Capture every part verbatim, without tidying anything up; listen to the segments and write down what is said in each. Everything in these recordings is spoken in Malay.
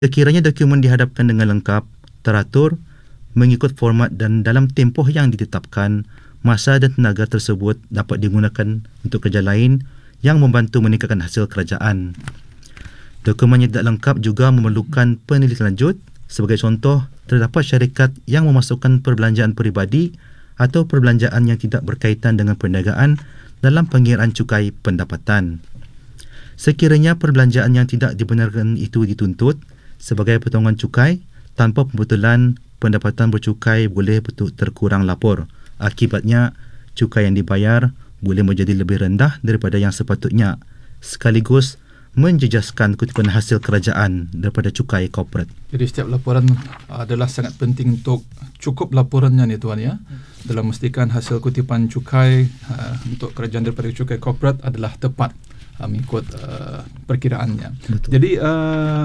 Sekiranya dokumen dihadapkan dengan lengkap, teratur, mengikut format dan dalam tempoh yang ditetapkan, masa dan tenaga tersebut dapat digunakan untuk kerja lain yang membantu meningkatkan hasil kerajaan. Dokumen yang tidak lengkap juga memerlukan penelitian lanjut. Sebagai contoh, terdapat syarikat yang memasukkan perbelanjaan peribadi atau perbelanjaan yang tidak berkaitan dengan perniagaan dalam pengiraan cukai pendapatan. Sekiranya perbelanjaan yang tidak dibenarkan itu dituntut sebagai potongan cukai, tanpa pembetulan, pendapatan bercukai boleh betul terkurang lapor. Akibatnya, cukai yang dibayar boleh menjadi lebih rendah daripada yang sepatutnya, sekaligus menjejaskan kutipan hasil kerajaan daripada cukai korporat. Jadi setiap laporan adalah sangat penting untuk cukup laporannya ni tuan ya, dalam memastikan hasil kutipan cukai uh, untuk kerajaan daripada cukai korporat adalah tepat uh, mengikut uh, perkiraannya. Betul. Jadi uh,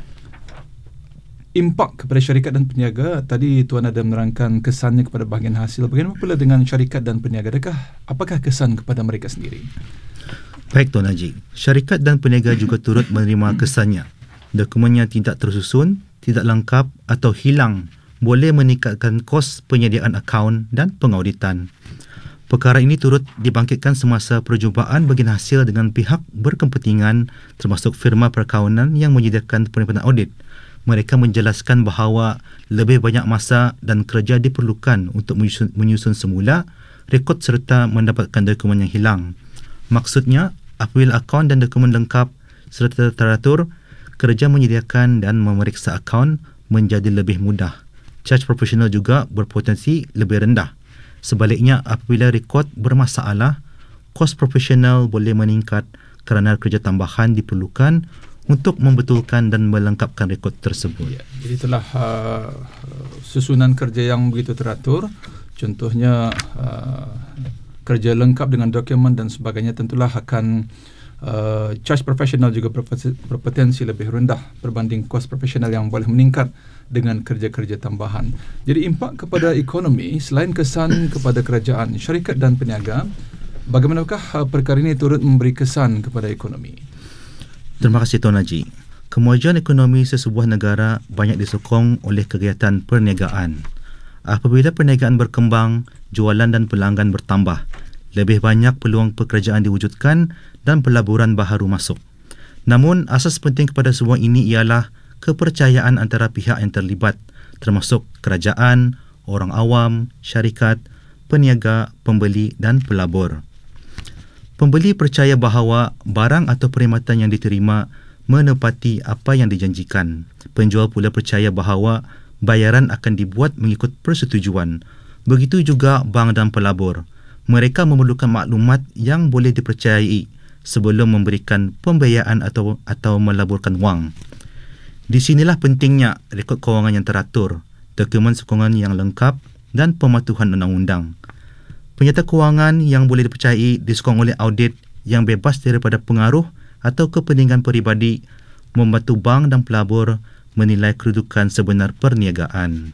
impak kepada syarikat dan peniaga, tadi tuan ada menerangkan kesannya kepada bahagian hasil. Bagaimana pula dengan syarikat dan peniaga? Adakah apakah kesan kepada mereka sendiri? Baik Tuan Haji, syarikat dan peniaga juga turut menerima kesannya. Dokumen yang tidak tersusun, tidak lengkap atau hilang boleh meningkatkan kos penyediaan akaun dan pengauditan. Perkara ini turut dibangkitkan semasa perjumpaan bagian hasil dengan pihak berkepentingan termasuk firma perakawanan yang menyediakan penyimpanan audit. Mereka menjelaskan bahawa lebih banyak masa dan kerja diperlukan untuk menyusun, menyusun semula rekod serta mendapatkan dokumen yang hilang. Maksudnya, apabila akaun dan dokumen lengkap serta teratur, kerja menyediakan dan memeriksa akaun menjadi lebih mudah. Caj profesional juga berpotensi lebih rendah. Sebaliknya, apabila rekod bermasalah, kos profesional boleh meningkat kerana kerja tambahan diperlukan untuk membetulkan dan melengkapkan rekod tersebut. Ya, jadi itulah uh, susunan kerja yang begitu teratur. Contohnya uh, kerja lengkap dengan dokumen dan sebagainya tentulah akan uh, charge profesional juga berpotensi lebih rendah berbanding kos profesional yang boleh meningkat dengan kerja-kerja tambahan. Jadi impak kepada ekonomi selain kesan kepada kerajaan, syarikat dan peniaga, bagaimanakah uh, perkara ini turut memberi kesan kepada ekonomi? Terima kasih Tuan Haji. Kemajuan ekonomi sesebuah negara banyak disokong oleh kegiatan perniagaan. Apabila perniagaan berkembang, jualan dan pelanggan bertambah, lebih banyak peluang pekerjaan diwujudkan dan pelaburan baharu masuk. Namun, asas penting kepada semua ini ialah kepercayaan antara pihak yang terlibat, termasuk kerajaan, orang awam, syarikat, peniaga, pembeli dan pelabur. Pembeli percaya bahawa barang atau perkhidmatan yang diterima menepati apa yang dijanjikan. Penjual pula percaya bahawa bayaran akan dibuat mengikut persetujuan. Begitu juga bank dan pelabur. Mereka memerlukan maklumat yang boleh dipercayai sebelum memberikan pembiayaan atau atau melaburkan wang. Di sinilah pentingnya rekod kewangan yang teratur, dokumen sokongan yang lengkap dan pematuhan undang-undang. Penyata kewangan yang boleh dipercayai disokong oleh audit yang bebas daripada pengaruh atau kepentingan peribadi, membantu bank dan pelabur menilai kedudukan sebenar perniagaan.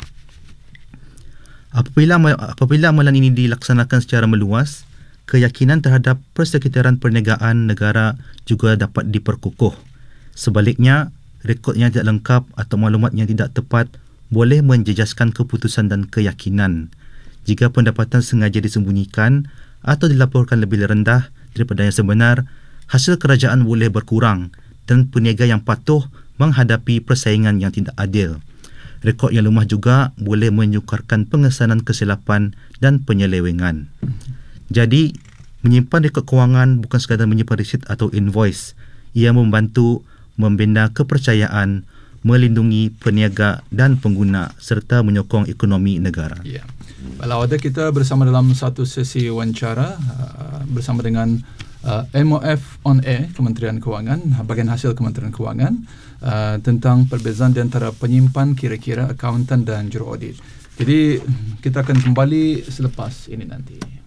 Apabila apabila amalan ini dilaksanakan secara meluas, keyakinan terhadap persekitaran perniagaan negara juga dapat diperkukuh. Sebaliknya, rekod yang tidak lengkap atau maklumat yang tidak tepat boleh menjejaskan keputusan dan keyakinan. Jika pendapatan sengaja disembunyikan atau dilaporkan lebih rendah daripada yang sebenar, hasil kerajaan boleh berkurang dan peniaga yang patuh menghadapi persaingan yang tidak adil. Rekod yang lemah juga boleh menyukarkan pengesanan kesilapan dan penyelewengan. Jadi, menyimpan rekod kewangan bukan sekadar menyimpan resit atau invoice. Ia membantu membina kepercayaan, melindungi peniaga dan pengguna serta menyokong ekonomi negara. Ya. Kalau ada kita bersama dalam satu sesi wawancara uh, bersama dengan uh, M O F On Air, Kementerian Kewangan, bahagian hasil Kementerian Kewangan, uh, tentang perbezaan di antara penyimpan, kira-kira, akauntan dan juru audit. Jadi kita akan kembali selepas ini nanti.